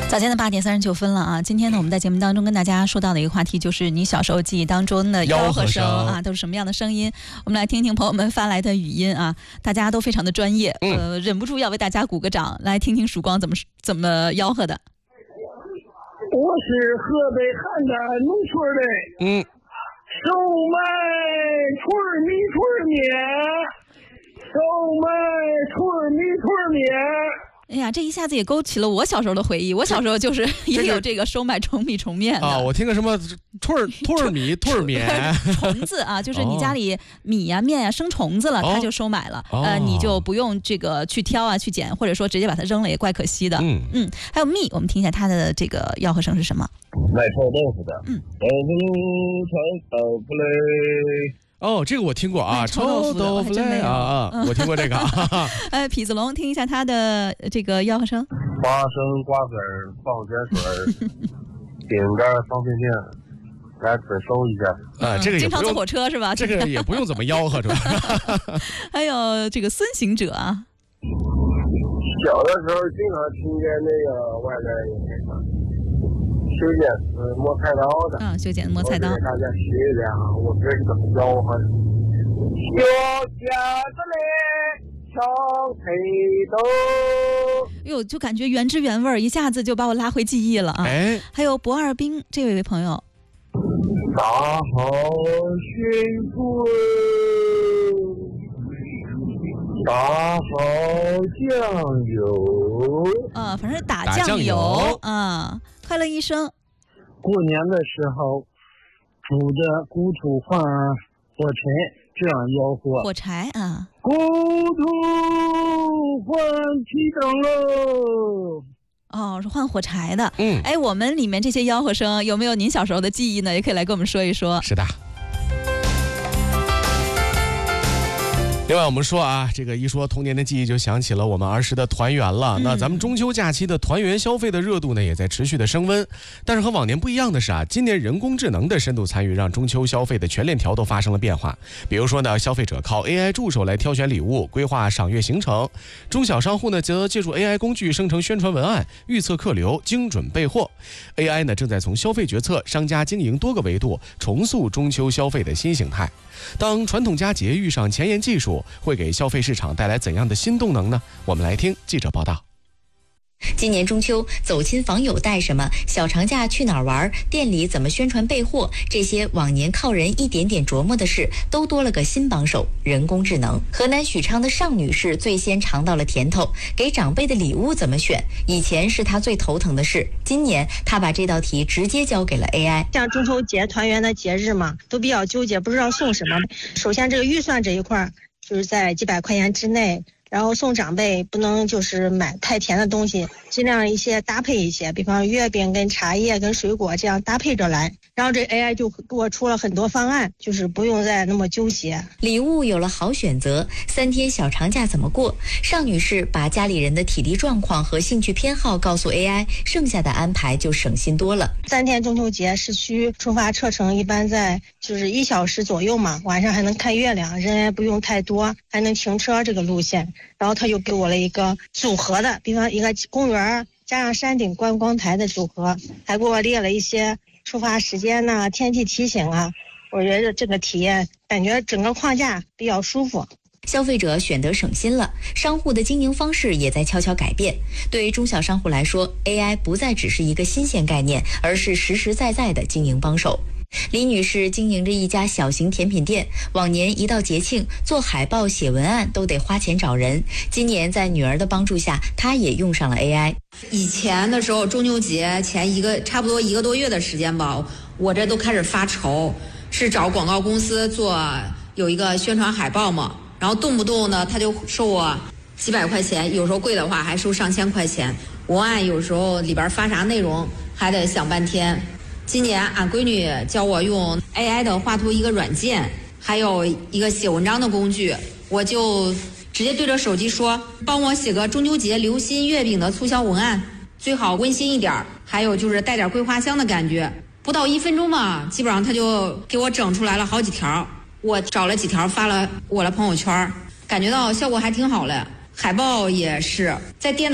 早间的8:39了啊！今天呢，我们在节目当中跟大家说到的一个话题，就是你小时候记忆当中的吆喝声啊，都是什么样的声音？我们来听听朋友们发来的语音啊，大家都非常的专业，忍不住要为大家鼓个掌，来听听曙光怎么吆喝的。 我是河北邯郸农村的，售卖村米村面，售卖村米村面。 哎呀，这一下子也勾起了我小时候的回忆。我小时候就是也有这个收买虫米虫面的啊。我听个什么兔儿米兔儿面虫子啊，就是你家里米呀面呀生虫子了，他就收买了。你就不用这个去挑啊去捡，或者说直接把它扔了也怪可惜的。还有蜜，我们听一下它的这个吆喝声是什么？ 卖臭豆腐的，臭豆腐嘞。 哦，这个我听过啊，臭豆腐嘞啊，我听过这个。 痞子龙，听一下他的这个吆喝声。 花生、瓜子、放碱水、饼干、方便面，来此收一下。 这个经常坐火车是吧？ 这个也不用怎么吆喝，是吧？ 还有这个孙行者啊。 小的时候经常听见那个外来人修剪磨菜刀的， 修剪磨菜刀。 大家学一点啊，我这是怎么吆喝的？修剪子嘞，小菜刀。 哎呦，就感觉原汁原味，一下子就把我拉回记忆了啊！还有博二兵这位朋友， 打好熏锅，打好酱油。 反正打酱油啊。快乐一生， 过年的时候煮的古土换火柴，这样吆喝。 火柴啊， 古土换提灯喽。 是换火柴的。我们里面这些吆喝声有没有您小时候的记忆呢？也可以来跟我们说一说。 是的。另外我们说啊，这个一说童年的记忆，就想起了我们儿时的团圆了。那咱们中秋假期的团圆消费的热度呢，也在持续的升温。但是和往年不一样的是啊，今年人工智能的深度参与，让中秋消费的全链条都发生了变化。比如说呢，消费者靠 AI 助手来挑选礼物，规划赏月行程；中小商户呢，则借助 AI 工具生成宣传文案，预测客流，精准备货。AI 呢，正在从消费决策、商家经营多个维度重塑中秋消费的新形态。当传统佳节遇上前沿技术，会给消费市场带来怎样的新动能呢？我们来听记者报道。 今年中秋，走亲访友带什么？小长假去哪儿玩？店里怎么宣传备货？这些往年靠人一点点琢磨的事，都多了个新帮手——人工智能。河南许昌的尚女士最先尝到了甜头，给长辈的礼物怎么选？以前是她最头疼的事，今年她把这道题直接交给了 AI。 像中秋节团圆的节日嘛，都比较纠结，不知道送什么。首先，这个预算这一块就是在几百块钱之内。然后送长辈不能就是买太甜的东西，尽量一些搭配一些，比方月饼跟茶叶跟水果这样搭配着来。然后这 AI 就给我出了很多方案，就是不用再那么纠结。 礼物有了好选择，3天小长假怎么过？尚女士把家里人的体力状况和兴趣偏好告诉 AI， 剩下的安排就省心多了。 3天中秋节市区出发车程一般在就是1小时左右嘛，晚上还能看月亮，人也不用太多，还能停车这个路线。然后他又给我了一个组合的，比方一个公园加上山顶观光台的组合，还给我列了一些出发时间呐、天气提醒啊。我觉得这个体验感觉整个框架比较舒服。 消费者选得省心了，商户的经营方式也在悄悄改变。对于中小商户来说 ，AI 不再只是一个新鲜概念，而是实实在在的经营帮手。李女士经营着一家小型甜品店，往年一到节庆，做海报、写文案都得花钱找人。今年在女儿的帮助下，她也用上了 AI。 以前的时候，中秋节前差不多1个多月的时间吧，我这都开始发愁，是找广告公司有一个宣传海报嘛，然后动不动呢他就收我几百块钱，有时候贵的话还收上千块钱。文案有时候里边发啥内容还得想半天。今年俺闺女教我用 AI 的画图一个软件，还有一个写文章的工具，我就直接对着手机说，帮我写个中秋节流心月饼的促销文案，最好温馨一点，还有就是带点桂花香的感觉。不到1分钟嘛，基本上他就给我整出来了好几条，我找了几条发了我的朋友圈，感觉到效果还挺好嘞。海报也是在电脑